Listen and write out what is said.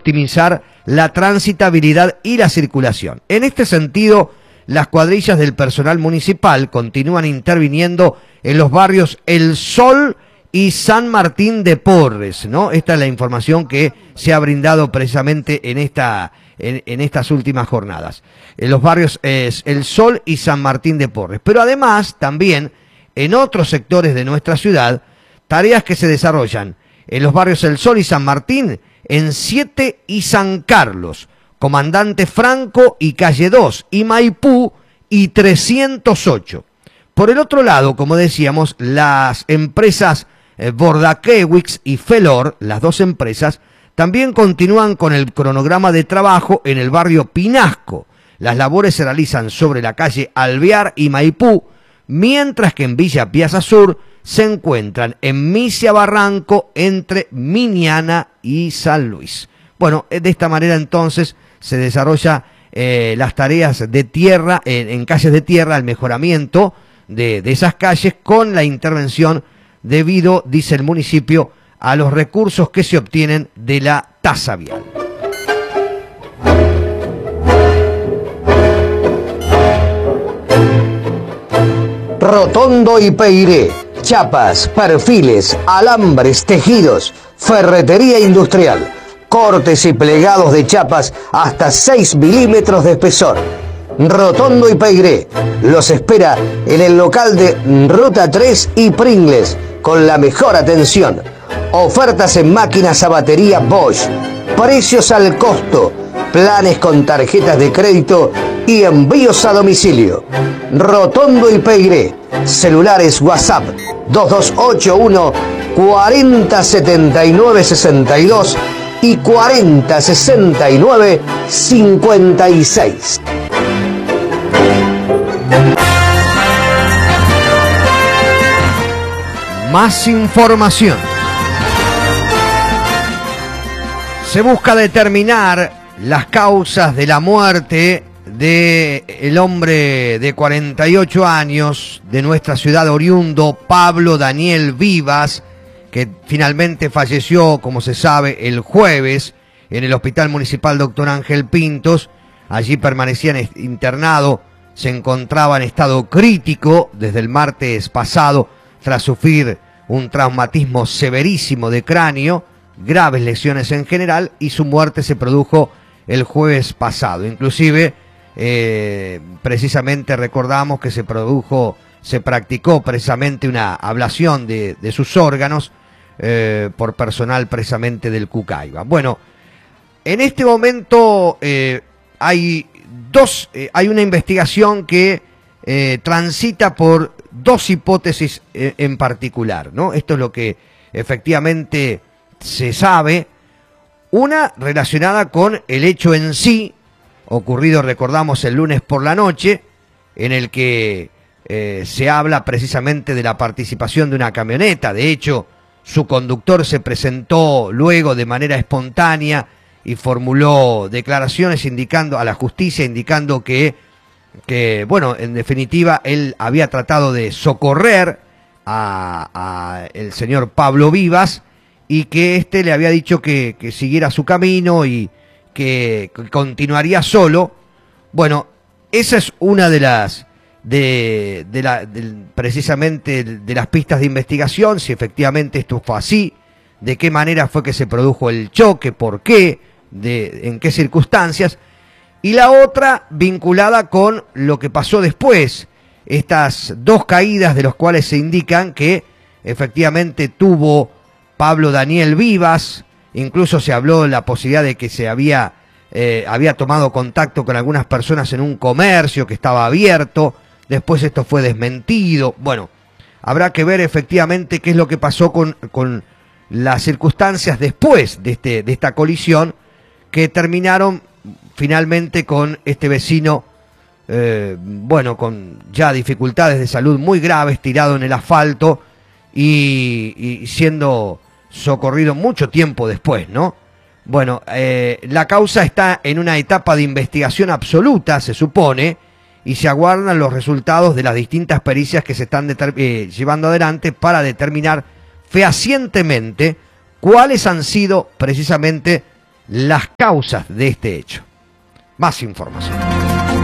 optimizar la transitabilidad y la circulación. En este sentido, las cuadrillas del personal municipal continúan interviniendo en los barrios El Sol y San Martín de Porres, ¿no? Esta es la información que se ha brindado precisamente en estas últimas jornadas. En los barrios El Sol y San Martín de Porres. Pero además, también, en otros sectores de nuestra ciudad, tareas que se desarrollan en los barrios El Sol y San Martín, en 7 y San Carlos, Comandante Franco y Calle 2, y Maipú y 308. Por el otro lado, como decíamos, las empresas Bordakewix y Felor, las dos empresas, también continúan con el cronograma de trabajo en el barrio Pinasco. Las labores se realizan sobre la calle Alvear y Maipú, mientras que en Villa Piazza Sur se encuentran en Misia Barranco entre Miniana y San Luis. Bueno, de esta manera entonces se desarrolla las tareas de tierra, en calles de tierra, el mejoramiento de esas calles con la intervención debido, dice el municipio, a los recursos que se obtienen de la tasa vial. Rotondo y Peiré, chapas, perfiles, alambres, tejidos, ferretería industrial, cortes y plegados de chapas hasta 6 milímetros de espesor. Rotondo y Peiré los espera en el local de Ruta 3 y Pringles con la mejor atención. Ofertas en máquinas a batería Bosch, precios al costo, planes con tarjetas de crédito y envíos a domicilio. Rotondo y Peiré, celulares WhatsApp 2281 4079 62 y 4069 56. Más información. Se busca determinar las causas de la muerte del hombre de 48 años de nuestra ciudad oriundo, Pablo Daniel Vivas, que finalmente falleció, como se sabe, el jueves en el Hospital Municipal Dr. Ángel Pintos. Allí permanecía internado, se encontraba en estado crítico desde el martes pasado tras sufrir un traumatismo severísimo de cráneo, graves lesiones en general, y su muerte se produjo el jueves pasado. Inclusive, precisamente recordamos que se practicó precisamente una ablación de sus órganos por personal precisamente del Cucaiba. Bueno, en este momento hay una investigación que transita por dos hipótesis en particular, ¿no? Esto es lo que efectivamente se sabe. Una relacionada con el hecho en sí, ocurrido, recordamos, el lunes por la noche, en el que se habla precisamente de la participación de una camioneta. De hecho, su conductor se presentó luego de manera espontánea y formuló declaraciones indicando a la justicia, indicando que bueno, en definitiva, él había tratado de socorrer a el señor Pablo Vivas y que éste le había dicho que siguiera su camino y que continuaría solo. Bueno, esa es una de las precisamente de las pistas de investigación, si efectivamente esto fue así, de qué manera fue que se produjo el choque, por qué, en qué circunstancias. Y la otra vinculada con lo que pasó después, estas dos caídas de los cuales se indican que efectivamente tuvo Pablo Daniel Vivas. Incluso se habló de la posibilidad de que se había tomado contacto con algunas personas en un comercio que estaba abierto. Después esto fue desmentido. Bueno, habrá que ver efectivamente qué es lo que pasó con las circunstancias después de esta colisión, que terminaron finalmente con este vecino, bueno, con ya dificultades de salud muy graves, tirado en el asfalto y siendo socorrido mucho tiempo después, ¿no? Bueno, la causa está en una etapa de investigación absoluta, se supone, y se aguardan los resultados de las distintas pericias que se están llevando adelante para determinar fehacientemente cuáles han sido precisamente las causas de este hecho. Más información.